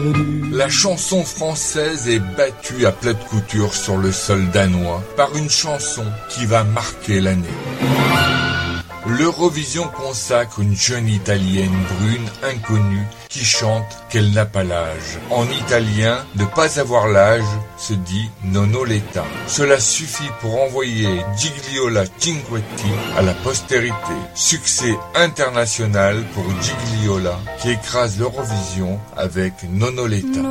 La chanson française est battue à plat de couture sur le sol danois par une chanson qui va marquer l'année. L'Eurovision consacre une jeune Italienne brune inconnue qui chante qu'elle n'a pas l'âge. En italien, ne pas avoir l'âge se dit nonoletta. Cela suffit pour envoyer Gigliola Cinquetti à la postérité. Succès international pour Gigliola qui écrase l'Eurovision avec Nonoletta.